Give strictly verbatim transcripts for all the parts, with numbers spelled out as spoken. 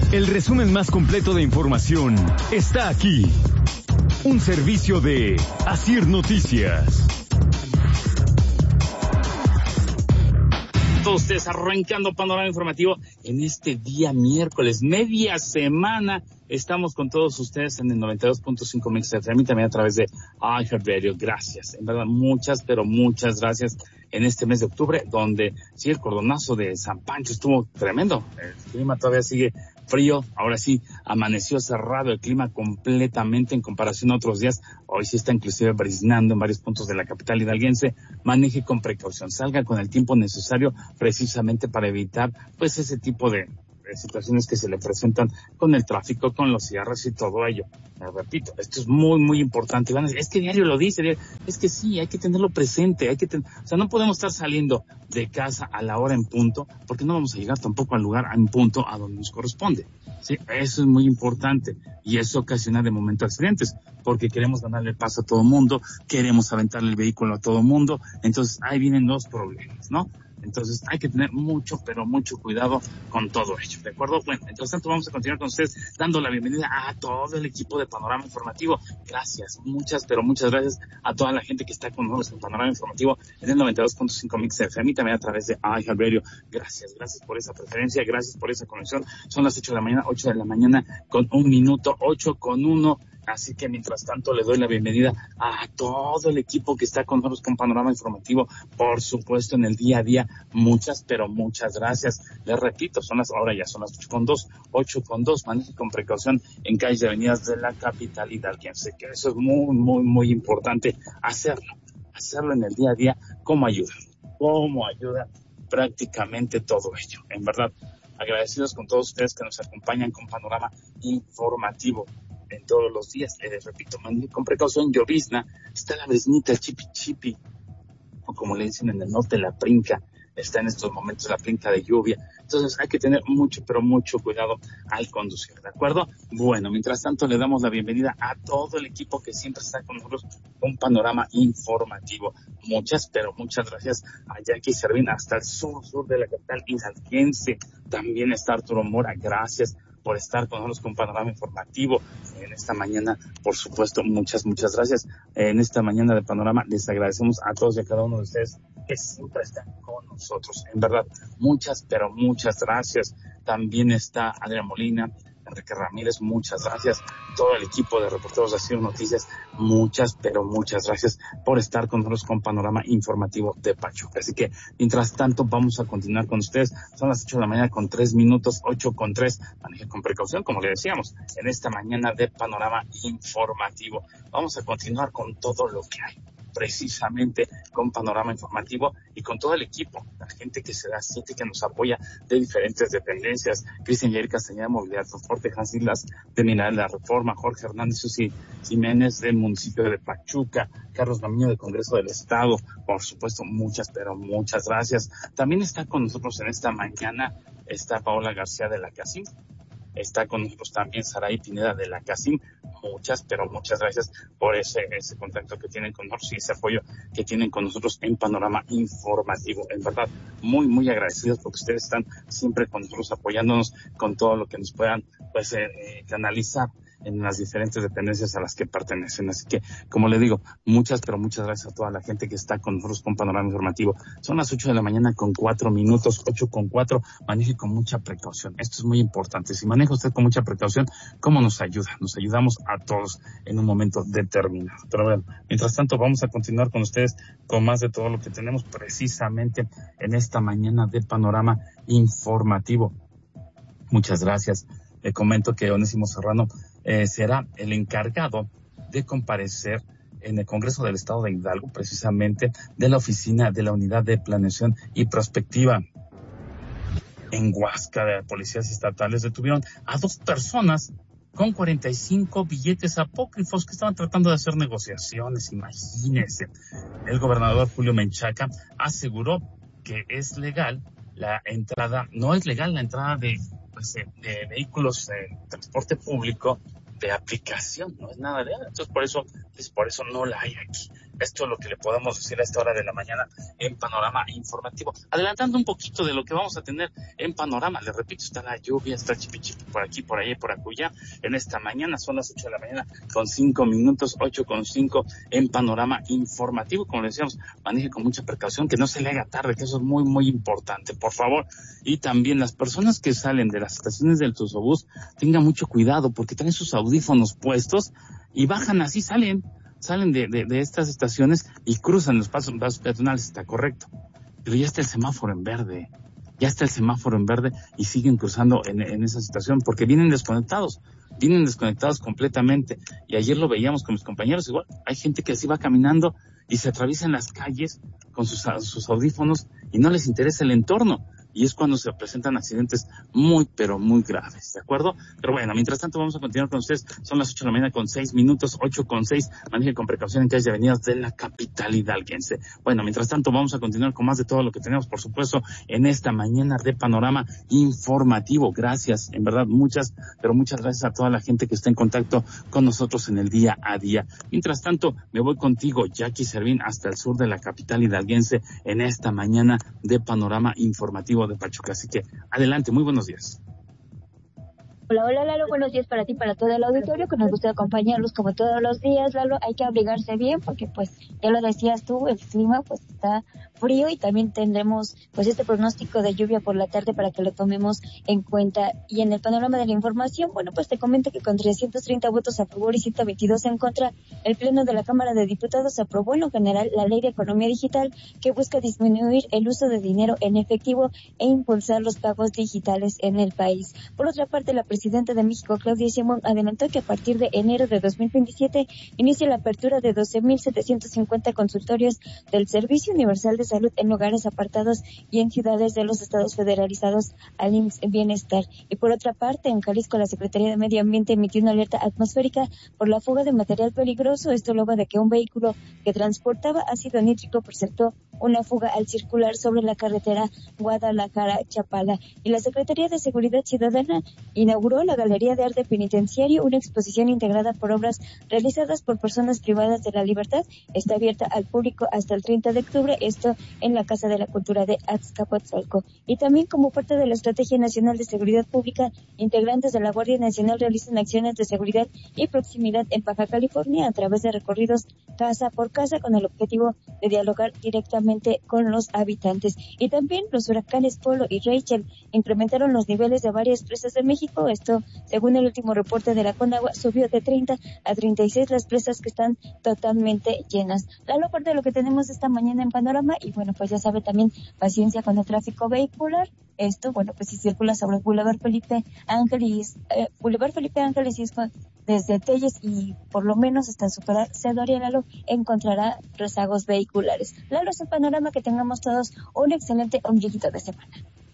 El resumen más completo de información está aquí. Un servicio de Asir Noticias. Todos ustedes arrancando Panorama Informativo en este día miércoles, media semana. Estamos con todos ustedes en el noventa y dos punto cinco Mix F M y también a través de iHeartRadio. Gracias, en verdad, muchas, pero muchas gracias en este mes de octubre, donde sí, el cordonazo de San Pancho estuvo tremendo. El clima todavía sigue frío, ahora sí, amaneció cerrado el clima completamente en comparación a otros días. Hoy sí está inclusive briznando en varios puntos de la capital hidalguense. Maneje con precaución, salga con el tiempo necesario precisamente para evitar pues ese tipo de situaciones que se le presentan con el tráfico, con los cierres y todo ello. Me repito, esto es muy, muy importante. Van a decir, es que diario lo dice, diario. Es que sí, hay que tenerlo presente, hay que ten... o sea, no podemos estar saliendo de casa a la hora en punto, porque no vamos a llegar tampoco al lugar en punto a donde nos corresponde. Sí, eso es muy importante, y eso ocasiona de momento accidentes, porque queremos ganarle el paso a todo mundo, queremos aventarle el vehículo a todo mundo, entonces ahí vienen los problemas, ¿no? Entonces hay que tener mucho, pero mucho cuidado con todo ello, ¿de acuerdo? Bueno, entonces tanto vamos a continuar con ustedes dando la bienvenida a todo el equipo de Panorama Informativo. Gracias, muchas, pero muchas gracias a toda la gente que está con nosotros en Panorama Informativo en el noventa y dos punto cinco Mix F M y también a través de iHeartRadio. Gracias, gracias por esa preferencia, gracias por esa conexión. Son las ocho de la mañana, ocho de la mañana con un minuto, ocho con uno. Así que mientras tanto le doy la bienvenida a todo el equipo que está con nosotros con Panorama Informativo, por supuesto en el día a día. Muchas, pero muchas gracias. Les repito, son las, ahora ya son las ocho con dos, ocho con dos, maneje con precaución en calles y avenidas de la capital hidalguense, que eso es muy, muy, muy importante hacerlo, hacerlo en el día a día como ayuda, como ayuda prácticamente todo ello. En verdad, agradecidos con todos ustedes que nos acompañan con Panorama Informativo en todos los días. Les repito, maneje con precaución, llovizna, está la breznita, el chipi chipi, o como le dicen en el norte, la princa, está en estos momentos la princa de lluvia. Entonces hay que tener mucho, pero mucho cuidado al conducir, ¿de acuerdo? Bueno, mientras tanto le damos la bienvenida a todo el equipo que siempre está con nosotros con Panorama Informativo. Muchas, pero muchas gracias a Jackie Servín hasta el sur, sur de la capital hidalguense. También está Arturo Mora, gracias por estar con nosotros con Panorama Informativo en esta mañana. Por supuesto, muchas, muchas gracias. En esta mañana de Panorama les agradecemos a todos y a cada uno de ustedes que siempre están con nosotros. En verdad, muchas, pero muchas gracias. También está Adrián Molina, Enrique Ramírez, muchas gracias. Todo el equipo de reporteros de Asir Noticias, muchas, pero muchas gracias por estar con nosotros con Panorama Informativo de Pachuca. Así que, mientras tanto, vamos a continuar con ustedes. Son las ocho de la mañana con tres minutos, ocho con tres. Maneje con precaución, como le decíamos, en esta mañana de Panorama Informativo. Vamos a continuar con todo lo que hay, precisamente con Panorama Informativo y con todo el equipo, la gente que se da cita y que nos apoya de diferentes dependencias. Cristian Yair Castañeda, Movilidad, Transporte, Hans Islas de Mineral de la Reforma, Jorge Hernández Susi Jiménez del municipio de Pachuca, Carlos Gamiño del Congreso del Estado, por supuesto, muchas, pero muchas gracias. También está con nosotros en esta mañana, está Paola García de la CACIM, está con nosotros también Saraí Pineda de la CACIM. Muchas, pero muchas gracias por ese, ese contacto que tienen con nosotros y ese apoyo que tienen con nosotros en Panorama Informativo. En verdad, muy, muy agradecidos porque ustedes están siempre con nosotros apoyándonos con todo lo que nos puedan, pues, eh, eh, canalizar en las diferentes dependencias a las que pertenecen. Así que, como le digo, muchas, pero muchas gracias a toda la gente que está con nosotros con Panorama Informativo. Son las ocho de la mañana con cuatro minutos, ocho con cuatro. Maneje con mucha precaución. Esto es muy importante. Si maneja usted con mucha precaución, ¿cómo nos ayuda? Nos ayudamos a todos en un momento determinado. Pero bueno, mientras tanto, vamos a continuar con ustedes con más de todo lo que tenemos precisamente en esta mañana de Panorama Informativo. Muchas gracias. Le comento que Onésimo Serrano eh, será el encargado de comparecer en el Congreso del Estado de Hidalgo, precisamente de la oficina de la Unidad de Planeación y Prospectiva. En Huasca, de policías estatales detuvieron a dos personas con cuarenta y cinco billetes apócrifos que estaban tratando de hacer negociaciones. Imagínense. El gobernador Julio Menchaca aseguró que es legal la entrada, no es legal la entrada de, pues, de, de vehículos de transporte público de aplicación, no es nada legal. Entonces por eso, pues por eso no la hay aquí. Esto es lo que le podemos decir a esta hora de la mañana en Panorama Informativo. Adelantando un poquito de lo que vamos a tener en Panorama, les repito, está la lluvia, está el chipichipi por aquí, por ahí, por acullá. En esta mañana son las ocho de la mañana con cinco minutos, ocho con cinco en Panorama Informativo. Como le decíamos, maneje con mucha precaución, que no se le haga tarde, que eso es muy, muy importante, por favor. Y también las personas que salen de las estaciones del autobús, tengan mucho cuidado, porque traen sus audífonos puestos y bajan así, salen, salen de, de, de estas estaciones y cruzan los pasos, pasos peatonales, está correcto. Pero ya está el semáforo en verde, ya está el semáforo en verde y siguen cruzando en, en esa situación porque vienen desconectados, vienen desconectados completamente. Y ayer lo veíamos con mis compañeros, igual, hay gente que así va caminando y se atraviesa en las calles con sus, sus audífonos y no les interesa el entorno. Y es cuando se presentan accidentes muy, pero muy graves, ¿de acuerdo? Pero bueno, mientras tanto vamos a continuar con ustedes. Son las ocho de la mañana con seis minutos, ocho con seis. Manejen con precaución en calles y avenidas de la capital hidalguense. Bueno, mientras tanto vamos a continuar con más de todo lo que tenemos, por supuesto, en esta mañana de Panorama Informativo. Gracias, en verdad, muchas, pero muchas gracias a toda la gente que está en contacto con nosotros en el día a día. Mientras tanto, me voy contigo, Jackie Servín, hasta el sur de la capital hidalguense en esta mañana de Panorama Informativo de Pachuca. Así que adelante, muy buenos días. Hola, hola Lalo, buenos días para ti, para todo el auditorio que nos gusta acompañarlos como todos los días. Lalo, hay que abrigarse bien porque pues ya lo decías tú, el clima pues está frío y también tendremos pues este pronóstico de lluvia por la tarde para que lo tomemos en cuenta. Y en el panorama de la información, bueno, pues te comento que con trescientos treinta votos a favor y ciento veintidós en contra, el Pleno de la Cámara de Diputados aprobó en lo general la Ley de Economía Digital que busca disminuir el uso de dinero en efectivo e impulsar los pagos digitales en el país. Por otra parte, la presidenta de México, Claudia Sheinbaum, adelantó que a partir de enero de dos mil veintisiete inicia la apertura de doce mil setecientos cincuenta consultorios del Servicio Universal de Salud en lugares apartados y en ciudades de los estados federalizados al I M S S Bienestar. Y por otra parte, en Jalisco, la Secretaría de Medio Ambiente emitió una alerta atmosférica por la fuga de material peligroso, esto luego de que un vehículo que transportaba ácido nítrico presentó una fuga al circular sobre la carretera Guadalajara-Chapala. Y la Secretaría de Seguridad Ciudadana inauguró la Galería de Arte Penitenciario, una exposición integrada por obras realizadas por personas privadas de la libertad. Está abierta al público hasta el treinta de octubre, esto en la Casa de la Cultura de Azcapotzalco. Y también como parte de la Estrategia Nacional de Seguridad Pública, integrantes de la Guardia Nacional realizan acciones de seguridad y proximidad en Baja California a través de recorridos casa por casa con el objetivo de dialogar directamente con los habitantes. Y también los huracanes Polo y Rachel incrementaron los niveles de varias presas de México. Esto, según el último reporte de la Conagua, subió de treinta a treinta y seis las presas que están totalmente llenas. La parte de lo que tenemos esta mañana en Panorama, y bueno, pues ya sabe también, paciencia con el tráfico vehicular. Esto, bueno, pues si circula sobre Boulevard Felipe Ángeles, eh, Boulevard Felipe Ángeles y desde Telles y por lo menos hasta superar Cedoria, Lalo, encontrará rezagos vehiculares. Lalo, es el panorama, que tengamos todos un excelente ombliguito de semana.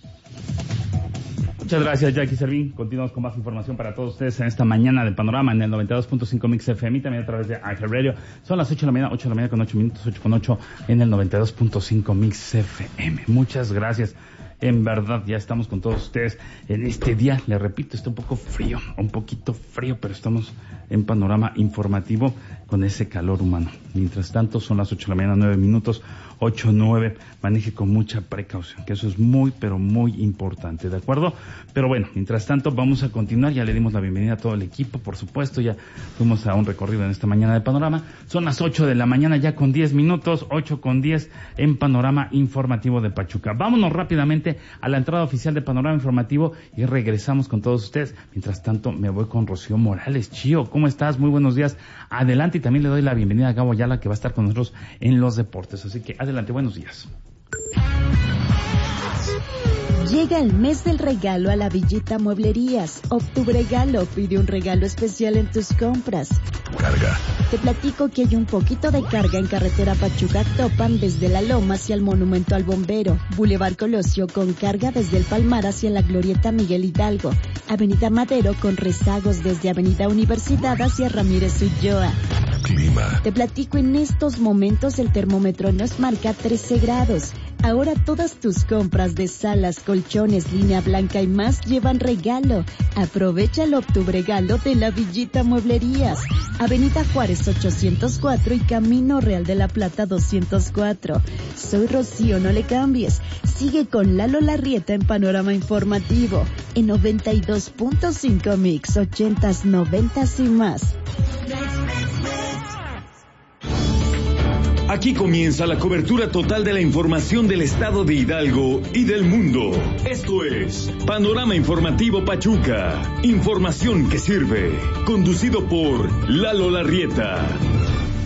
Muchas gracias, Jackie Servín. Continuamos con más información para todos ustedes en esta mañana de Panorama en el noventa y dos punto cinco Mix F M y también a través de iHeartRadio. Son las ocho de la mañana, ocho de la mañana con ocho minutos, ocho con ocho en el noventa y dos punto cinco Mix F M. Muchas gracias. En verdad, ya estamos con todos ustedes en este día. Les repito, está un poco frío, un poquito frío, pero estamos en Panorama Informativo con ese calor humano. Mientras tanto, son las ocho de la mañana, nueve minutos, ocho, nueve. Maneje con mucha precaución, que eso es muy, pero muy importante, ¿de acuerdo? Pero bueno, mientras tanto, vamos a continuar. Ya le dimos la bienvenida a todo el equipo, por supuesto. Ya fuimos a un recorrido en esta mañana de Panorama. Son las ocho de la mañana, ya con diez minutos, ocho con diez en Panorama Informativo de Pachuca. Vámonos rápidamente a la entrada oficial de Panorama Informativo y regresamos con todos ustedes. Mientras tanto, me voy con Rocío Morales. Chío, ¿cómo estás? Muy buenos días. Adelante, y también le doy la bienvenida a Gabo Ayala, que va a estar con nosotros en los deportes. Así que adelante, buenos días. Llega el mes del regalo a la Villita Mueblerías. Octubre Regalo, pide un regalo especial en tus compras. Carga. Te platico que hay un poquito de carga en carretera Pachuca-Topan desde La Loma hacia el Monumento al Bombero, Boulevard Colosio con carga desde el Palmar hacia la Glorieta Miguel Hidalgo, Avenida Madero con rezagos desde Avenida Universidad hacia Ramírez Ulloa. Clima. Te platico, en estos momentos el termómetro nos marca trece grados. Ahora todas tus compras de salas, colchones, línea blanca y más llevan regalo. Aprovechalo, Octubregalo de la Villita Mueblerías. Avenida Juárez ochocientos cuatro y Camino Real de la Plata doscientos cuatro. Soy Rocío, no le cambies. Sigue con Lalo Larrieta en Panorama Informativo. En noventa y dos punto cinco Mix, ochentas, noventas y más. Aquí comienza la cobertura total de la información del estado de Hidalgo y del mundo. Esto es Panorama Informativo Pachuca. Información que sirve. Conducido por Lalo Larrieta.